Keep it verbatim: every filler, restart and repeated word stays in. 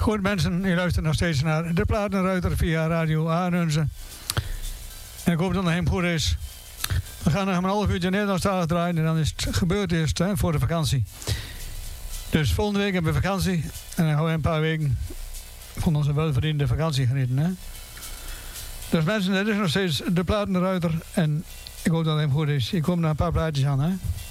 Goed mensen, u luistert nog steeds naar De Platenruiter via Radio Arnhemsen. En ik hoop dat het hem goed is. We gaan nog een half uurtje Nederlandstalig draaien en dan is het gebeurd eerst hè, voor de vakantie. Dus volgende week hebben we vakantie en dan gaan we een paar weken van onze welverdiende vakantie genieten. Hè? Dus mensen, dit is nog steeds De Platenruiter en ik hoop dat het hem goed is. Ik kom naar een paar plaatjes aan. Hè?